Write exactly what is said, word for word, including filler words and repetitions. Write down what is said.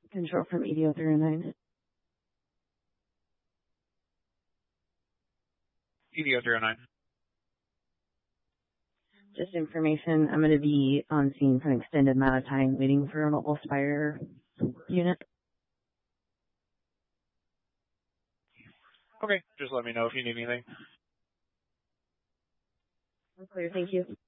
Control from E D O three oh nine. E D O three oh nine. Just information, I'm going to be on scene for an extended amount of time waiting for a mobile Spire unit. Okay, just let me know if you need anything. I'm clear, thank you.